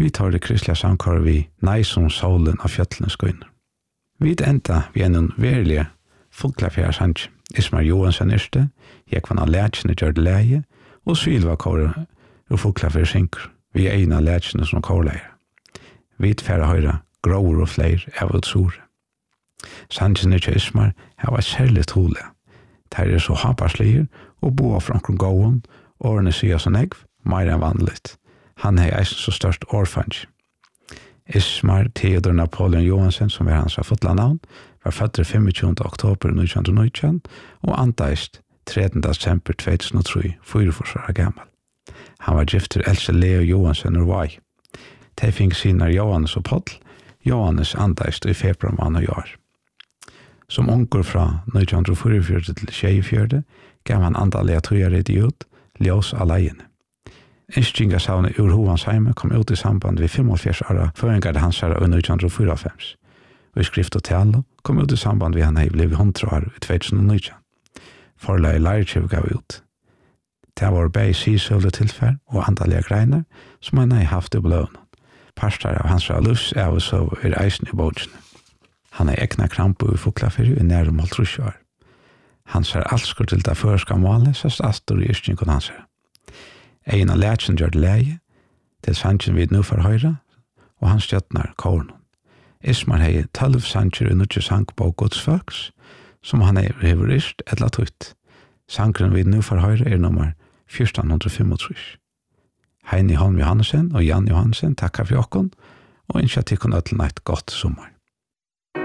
Vi tar det kristliga samkår vi nei som solen av fjøtlene skøyner. Vi enda vi en verilig fuglafjæra sanj. Ismar Johansen yrste, jeg kvann av lætsene gjør det leie, og Sylva kåre og fuglafjæra synker. Vi eina lætsene som kårleier. Vi tfæra høyra gråer og fleir av utsore. Sanjene til Ismar har vært særlig hole. Der så haparslier og boa frankron gåen, årene sier som egv, mer enn vanligt. Han har eisen så størst årfange. Ismar Theodor Napoleon Johansen, som var hans fotla navn, var født 25. oktober 1919 og anteist 13. desember 2003, 44 år gammel. Han var gift til Else Leo Johansen Urvai. De fikk sine Johannes og Paul. Johannes anteist i februar måned i år. Som unger fra 1944 til 24 gav han antallige tøyere i ut, ljøs alene. Instringasavnet ur Hovansheime kom ut i samband ved 45 år føringar det hans her i 1944. Og i skrift og tale kom ut i samband ved han hei blivet 100 år i 2019. Forlaget Leirkjev gav ut. Det var begge sisøvde tilfær og antallige greiner som han hei haft i bløvnen. Parstar av hans livs av og så eisen i båtsene. Han har ekna krampo i fuklafyrir i nærum 50 år. Hans har allskur til det føreska målet, sest astor i yrkningen hans her. Ein av lætsen gjør det leie, til sannsyn vid nu for høyre, og han stjøtnar kåren. Ismar hei 12 sannsyn i nødje sangbog godsfolks, som han hever yrst etla tutt. Sankren vid nu for høyre nummer 1435. Heini Holm Johansen og Jan Johansen takkar for jokken, og innskja tikkun ötlen eit godt sommar.